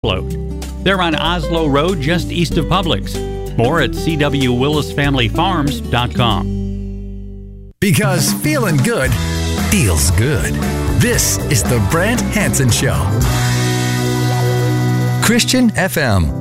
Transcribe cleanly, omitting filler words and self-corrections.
Float. They're on Oslo Road, just east of Publix. More at cwwillisfamilyfarms.com. Because feeling good feels good. This is the Brant Hansen Show. Christian FM.